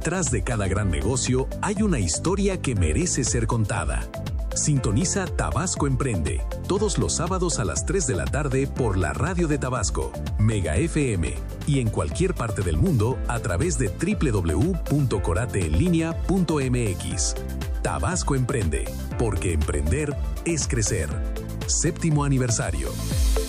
Detrás de cada gran negocio hay una historia que merece ser contada. Sintoniza Tabasco Emprende, todos los sábados a las 3 de la tarde por la radio de Tabasco, Mega FM, y en cualquier parte del mundo a través de www.corateenlinea.mx. Tabasco Emprende, porque emprender es crecer. 7º aniversario.